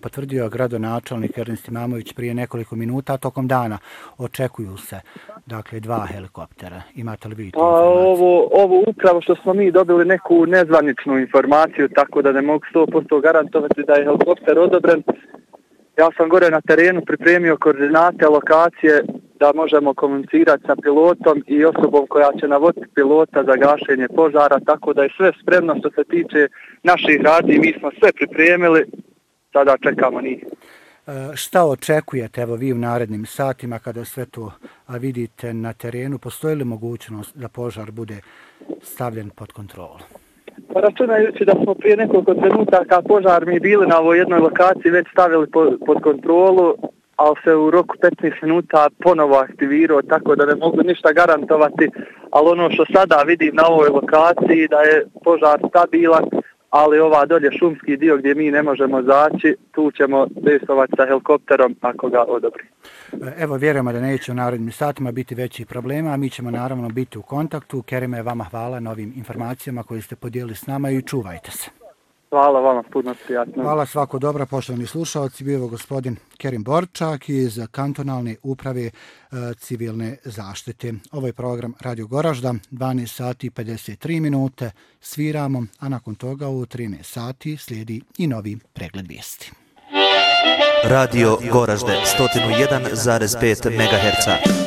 potvrdio gradonačelnik Ernest Imamović prije nekoliko minuta, tokom dana očekuju se dakle 2 helikoptera. Imate li vi tu informaciju? Ovo upravo što smo mi dobili neku nezvaničnu informaciju, tako da ne mogu 100% garantovati da je helikopter odobren. Ja sam gore na terenu pripremio koordinate, lokacije da možemo komunicirati sa pilotom i osobom koja će navoditi pilota za gašenje požara, tako da je sve spremno što se tiče naših radnji. Mi smo sve pripremili, sada čekamo njih. Šta očekujete evo vi u narednim satima kada sve to vidite na terenu? Postoji li mogućnost da požar bude stavljen pod kontrolu? Pa računajući da smo prije nekoliko trenutaka požar mi bili na ovoj jednoj lokaciji već stavili pod kontrolu, ali se u roku 15 minuta ponovo aktivirao, tako da ne mogu ništa garantovati, ali ono što sada vidim na ovoj lokaciji da je požar stabilan, ali ova dolje šumski dio gdje mi ne možemo zaći, tu ćemo dejstvovati sa helikopterom ako ga odobri. Evo, vjerujemo da neće u narednim satima biti većih problema, a mi ćemo naravno biti u kontaktu. Kerime, vama hvala na ovim informacijama koje ste podijelili s nama i čuvajte se. Hvala vama, puno prijatno. Hvala, svako dobro, poštovani slušalci. Bio je gospodin Kerim Borčak iz kantonalne uprave civilne zaštite. Ovo je program Radio Goražda, 12 sati 53 minute. Sviramo, a nakon toga u 13 sati slijedi i novi pregled vijesti. Radio Goražde, 101,5 MHz.